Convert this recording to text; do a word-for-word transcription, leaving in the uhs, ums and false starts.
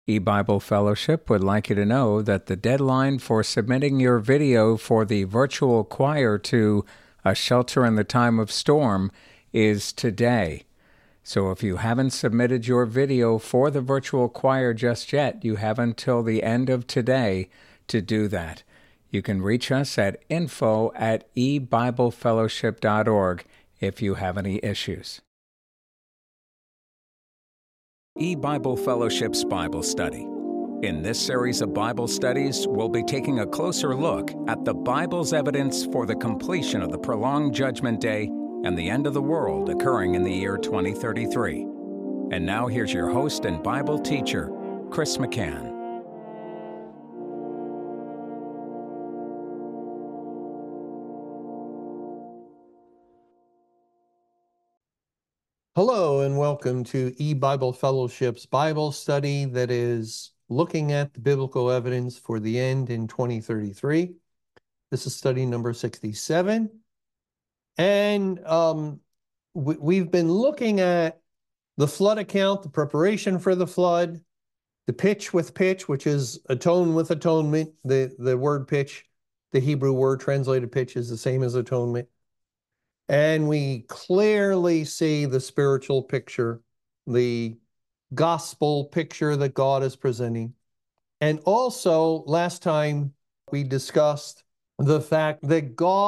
E-Bible Fellowship would like you to know that the deadline for submitting your video for the virtual choir to A Shelter in the Time of Storm is today. So if you haven't submitted your video for the virtual choir just yet, you have until the end of today to do that. You can reach us at info at e bible fellowship dot org if you have any issues. E-Bible Fellowship's Bible Study. In this series of Bible studies, we'll be taking a closer look at the Bible's evidence for the completion of the prolonged Judgment Day and the end of the world occurring in the year twenty thirty-three. And now here's your host and Bible teacher, Chris McCann. Hello and welcome to E-Bible Fellowship's Bible study that is looking at the biblical evidence for the end in twenty thirty-three. This is study number sixty-seven. And um, we, we've been looking at the flood account, the preparation for the flood, the pitch with pitch, which is atone with atonement. The, the word pitch, the Hebrew word translated pitch, is the same as atonement. And we clearly see the spiritual picture, the gospel picture that God is presenting. And also, last time we discussed the fact that God